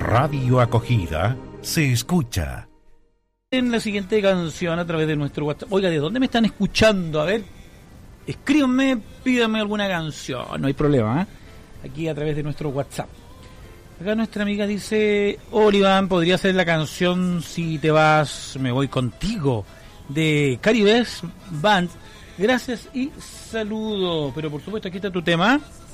Radio Acogida se escucha. En la siguiente canción a través de nuestro WhatsApp. Oiga, ¿de dónde me están escuchando? A ver, escríbanme, pídanme alguna canción, no hay problema, ¿eh? Aquí a través de nuestro WhatsApp. Acá nuestra amiga dice: Iván, ¿podría ser la canción Si te vas, me voy contigo? De Caribes Band. Gracias y saludo. Pero por supuesto, aquí está tu tema.